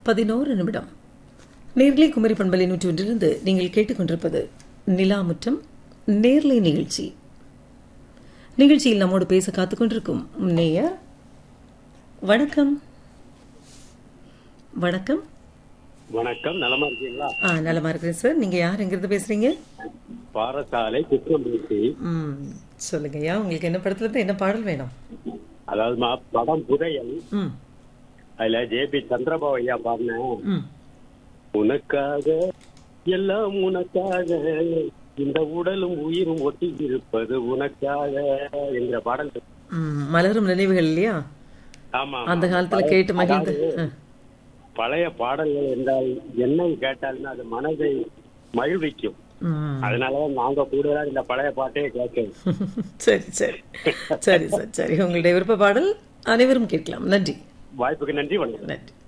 11 நேர்லை குமரி பண்பலை 101 நீங்கள் கேட்டுக்கொண்டிருப்பது நிலாமுற்றம் நேர்லை நிகழ்ச்சி. நிகழ்ச்சியில் நம்மோடு பேச காத்துக்கொண்டிருக்கும் நேயர். வணக்கம். வணக்கம். வணக்கம், நலமா இருக்கீங்களா? நலமா இருக்கிறேன் சார். நீங்க யார், எங்கிருந்து பேசுறீங்க? பாரசாலை கிருஷ்ணமூர்த்தி. சொல்லுங்க ஐயா, உங்களுக்கு என்ன படத்துல இருந்து என்ன பாடல் வேணும்? அதாவது படம் புதையல். அதுல ஜேபி சந்திரபாபு ஐயா பாடின உனக்காக எல்லாம் உனக்காக இந்த உடலும் உயிரும் ஒட்டி இருப்பது உனக்காக என்கிற பாடல். மலரும் நினைவுகள் இல்லையா? ஆமா, அந்த காலத்துல கேட்டு மகிழ்ந்து. பழைய பாடல்கள் என்றால் என்ன கேட்டாலுமே அது மனதை மகிழ்விக்கும். அதனாலதான் நாங்க கூடுதலா இந்த பழைய பாட்டையே கேட்கணும். சரி சரி சரி சார், சரி. உங்களுடைய விருப்ப பாடல் அனைவரும் கேட்கலாம். நன்றி. வாய்ப்புக்கு நன்றி. வணக்கம். நன்றி.